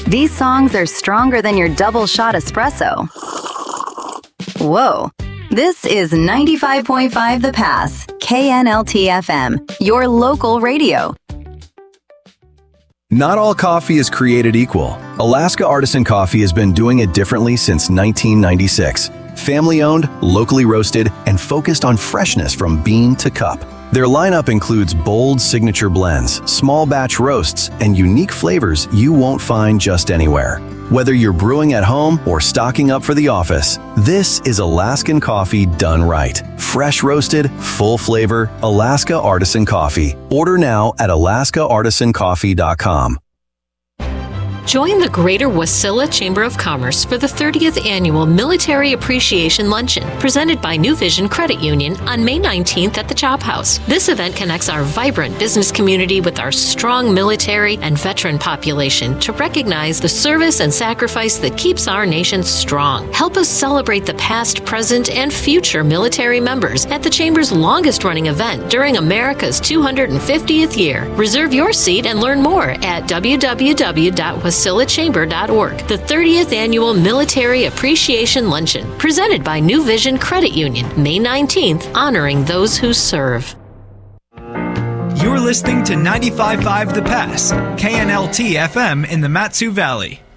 These songs are stronger than your double shot espresso. Whoa. This is 95.5 The Pass, KNLT FM, your local radio. Not all coffee is created equal. Alaska Artisan Coffee has been doing it differently since 1996. Family-owned, locally roasted, and focused on freshness from bean to cup. Their lineup includes bold signature blends, small batch roasts, and unique flavors you won't find just anywhere. Whether you're brewing at home or stocking up for the office, this is Alaskan coffee done right. Fresh roasted, full flavor, Alaska Artisan Coffee. Order now at alaskaartisancoffee.com. Join the Greater Wasilla Chamber of Commerce for the 30th Annual Military Appreciation Luncheon, presented by New Vision Credit Union on May 19th at the Chop House. This event connects our vibrant business community with our strong military and veteran population to recognize the service and sacrifice that keeps our nation strong. Help us celebrate the past, present, and future military members at the Chamber's longest-running event during America's 250th year. Reserve your seat and learn more at www.wasillachamber.org. The 30th Annual Military Appreciation Luncheon, presented by New Vision Credit Union, May 19th, honoring those who serve. You're listening to 95.5 The Pass, KNLT FM in the Mat-Su Valley.